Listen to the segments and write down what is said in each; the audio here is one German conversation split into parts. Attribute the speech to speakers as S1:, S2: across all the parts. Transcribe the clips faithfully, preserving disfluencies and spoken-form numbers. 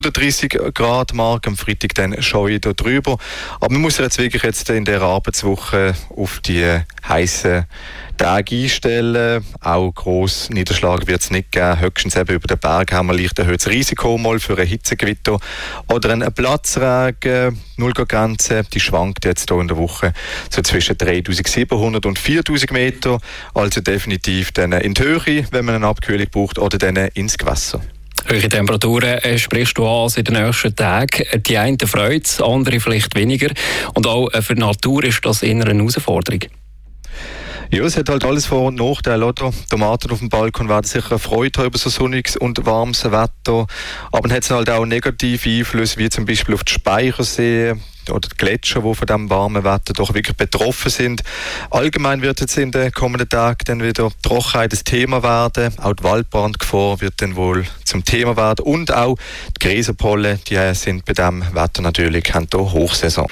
S1: dreißig Grad Mark, am Freitag dann schon wieder drüber. Aber man muss jetzt wirklich jetzt in der Arbeitswoche auf die heißen Tage einstellen. Auch grossen Niederschlag wird es nicht geben. Höchstens eben über den Berg haben wir leicht erhöhtes Risiko mal für ein Hitzegewitter oder einen Platzregen. null Grad Grenze, die schwankt jetzt hier in der Woche so zwischen dreitausendsiebenhundert und viertausend Meter. Also definitiv dann in die Höhe, wenn man eine Abkühlung braucht, oder dann ins Gewässer.
S2: Höhere Temperaturen äh, sprichst du an in den nächsten Tagen. Die einen freut es, andere vielleicht weniger. Und auch äh, für die Natur ist das eher eine Herausforderung.
S1: Ja, es hat halt alles Vor- und Nachteile, oder? Tomaten auf dem Balkon werden sicher Freude haben über so sonniges und warmes Wetter. Aber dann hat es halt auch negative Einflüsse, wie zum Beispiel auf die Speichersee oder die Gletscher, die von diesem warmen Wetter doch wirklich betroffen sind. Allgemein wird jetzt in den kommenden Tagen dann wieder Trockenheit das Thema werden. Auch die Waldbrandgefahr wird dann wohl zum Thema werden. Und auch die Gräserpollen, die sind bei diesem Wetter natürlich, haben hier Hochsaison.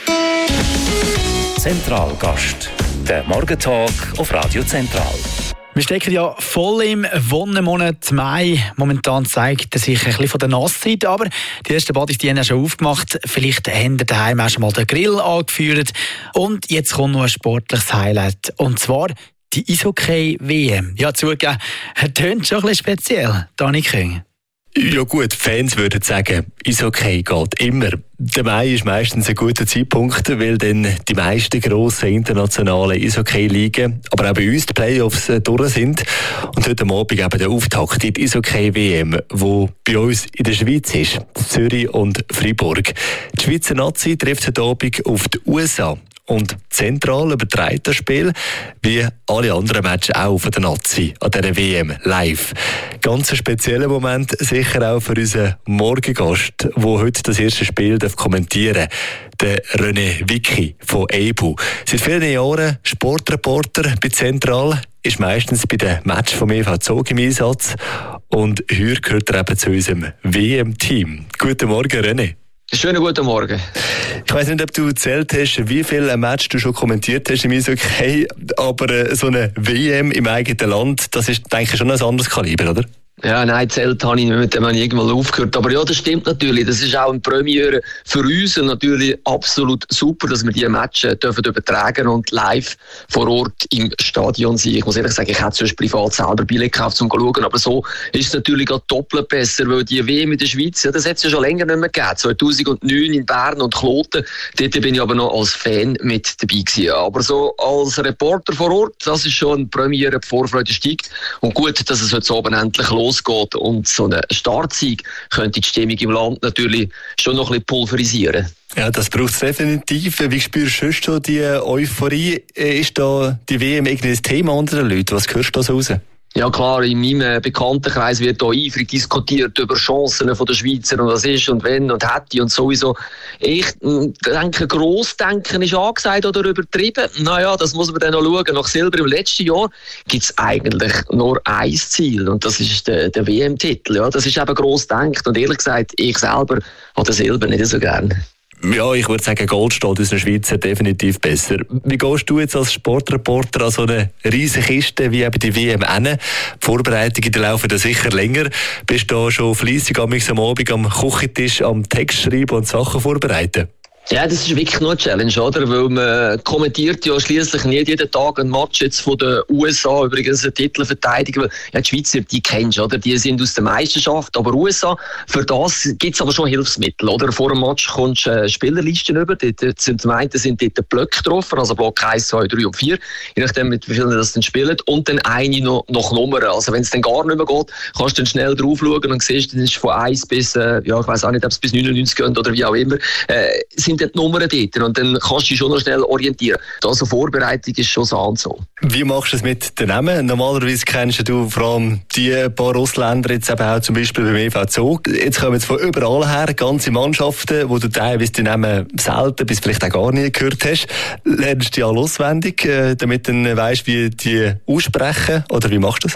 S3: Zentralgast. Der Morgentalk auf Radio Zentral.
S4: Wir stecken ja voll im Wonnenmonat Mai. Momentan zeigt er sich ein bisschen von der Nasszeit, aber die ersten Badis die haben ja schon aufgemacht. Vielleicht haben ihr daheim auch schon mal den Grill angeführt. Und jetzt kommt noch ein sportliches Highlight. Und zwar die Eishockey-W M. Ja, zugegeben, tönt schon ein bisschen speziell. Dani Küng.
S5: Ja gut, Fans würden sagen, Eishockey geht immer. Der Mai ist meistens ein guter Zeitpunkt, weil dann die meisten grossen internationalen Eishockey-Ligen, aber auch bei uns die Playoffs durch sind. Und heute Abend eben der Auftakt in die Eishockey-W M, die bei uns in der Schweiz ist, Zürich und Freiburg. Die Schweizer Nazi trifft heute Abend auf die U S A. Und zentral überträgt das Spiel, wie alle anderen Matches auch von der Nazi an dieser W M live. Ganz ein spezieller Moment, sicher auch für unseren Morgengast, der heute das erste Spiel kommentieren darf, der René Wicki von E B U. Seit vielen Jahren Sportreporter bei Zentral, ist meistens bei den Matches vom E V Zug im Einsatz und heute gehört er eben zu unserem W M-Team. Guten Morgen, René.
S6: Schönen guten Morgen.
S5: Ich weiss nicht, ob du erzählt hast, wie viele Matches du schon kommentiert hast im Eishockey, aber so eine W M im eigenen Land, das ist, denke ich, schon ein anderes Kaliber, oder?
S6: Ja, nein, zählt habe ich nicht, mit dem habe ich irgendwann aufgehört. Aber ja, das stimmt natürlich. Das ist auch eine Premiere für uns und natürlich absolut super, dass wir diese Matches dürfen übertragen und live vor Ort im Stadion sein. Ich muss ehrlich sagen, ich hätte sonst privat selber Billett gekauft, um zu schauen. Aber so ist es natürlich auch doppelt besser, weil die W M in der Schweiz, ja, das hat es ja schon länger nicht mehr gegeben. zweitausendneun in Bern und Kloten. Dort bin ich aber noch als Fan mit dabei gewesen. Aber so als Reporter vor Ort, das ist schon eine Premiere, die Vorfreude steigt. Und gut, dass es heute oben endlich los geht und so ein Startsieg könnte die Stimmung im Land natürlich schon noch ein bisschen pulverisieren.
S5: Ja, das braucht es definitiv. Wie spürst du die Euphorie? Ist da die W M irgendwie ein Thema unter den Leuten? Was hörst du da so raus?
S6: Ja klar, in meinem Bekanntenkreis wird hier eifrig diskutiert über Chancen der Schweizer und was ist und wenn und hätte und sowieso. Ich denke, Grossdenken ist angesagt oder übertrieben. Naja, das muss man dann noch schauen. Nach Silber im letzten Jahr gibt es eigentlich nur ein Ziel und das ist der, der W M-Titel. Ja, das ist eben Grossdenken und ehrlich gesagt, ich selber habe den Silber nicht so gern.
S5: Ja, ich würde sagen, Gold steht aus der Schweiz definitiv besser. Wie gehst du jetzt als Sportreporter an so eine riesige Kiste wie eben die W M hin? Die Vorbereitungen die laufen da sicher länger. Bist du da schon fleissig am Abend am Küchentisch am Text schreiben und Sachen vorbereiten?
S6: Ja, das ist wirklich nur eine Challenge, oder? Weil man kommentiert ja schliesslich nicht jeden Tag ein Match jetzt von den U S A, übrigens einen Titel verteidigen. Ja, die Schweizer, die kennst du, oder? Die sind aus der Meisterschaft, aber U S A, für das gibt es aber schon Hilfsmittel, oder? Vor dem Match kommst du äh, Spielerlisten über, dort sind zum einen sind dort Blöcke getroffen, also Block eins, zwei, drei und vier, je nachdem mit wie vielen das dann spielen, und dann eine noch nach Nummern. Also wenn es dann gar nicht mehr geht, kannst du dann schnell drauf schauen und siehst, das ist von eins bis, äh, ja, ich weiss auch nicht, ob es bis neunundneunzig geht oder wie auch immer, äh, sind die Nummern dort und dann kannst du dich schon noch schnell orientieren. Also Vorbereitung ist schon so und so.
S5: Wie machst du es mit den Namen? Normalerweise kennst du vor allem die paar Ausländer, jetzt eben auch zum Beispiel beim E V Zug. Jetzt kommen jetzt von überall her ganze Mannschaften, wo du teilweise die Namen selten bis vielleicht auch gar nie gehört hast. Lernst du die alle auswendig, damit du dann weisst, wie die aussprechen? Oder wie machst du das?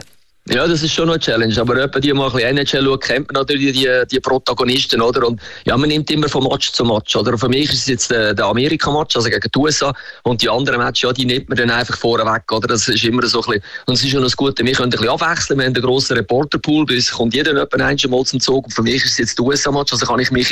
S6: Ja, das ist schon noch eine Challenge, aber wenn die mal ein bisschen N H L schaut, kennt man natürlich die, die Protagonisten, oder? Und ja, man nimmt immer von Match zu Match, oder? Für mich ist es jetzt der, der Amerika-Match, also gegen die U S A, und die anderen Matches, ja, die nimmt man dann einfach vorweg, oder? Das ist immer so ein bisschen, und es ist schon das Gute, wir können ein bisschen abwechseln, wir haben einen grossen Reporterpool, bis kommt jeder etwa einmal zum Zug, und für mich ist es jetzt der U S A-Match, also kann ich mich